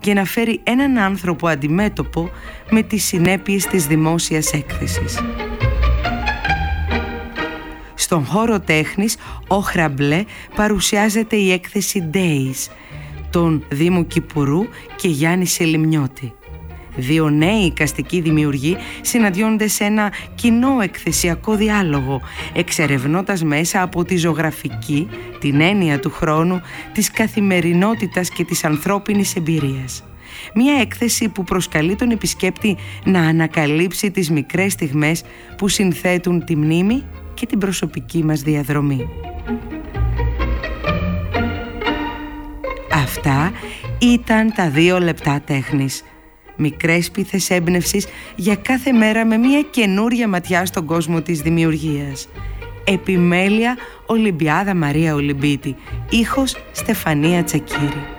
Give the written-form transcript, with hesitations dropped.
για να φέρει έναν άνθρωπο αντιμέτωπο με τις συνέπειες της δημόσιας έκθεσης. Στον χώρο τέχνης Όχρα Μπλε παρουσιάζεται η έκθεση Days των Δήμου Κηπουρού και Γιάννη Σελιμιώτη. Δύο νέοι εικαστικοί δημιουργοί συναντιόνται σε ένα κοινό εκθεσιακό διάλογο, εξερευνώντας μέσα από τη ζωγραφική την έννοια του χρόνου, της καθημερινότητας και της ανθρώπινης εμπειρίας. Μια έκθεση που προσκαλεί τον επισκέπτη να ανακαλύψει τις μικρές στιγμές που συνθέτουν τη μνήμη και την προσωπική μας διαδρομή. Αυτά ήταν τα 2 λεπτά τέχνης. Μικρές πίθες έμπνευσης για κάθε μέρα με μια καινούρια ματιά στον κόσμο της δημιουργίας. Επιμέλεια Ολυμπιάδα Μαρία Ολυμπίτη. Ήχος Στεφανία Τσακύρη.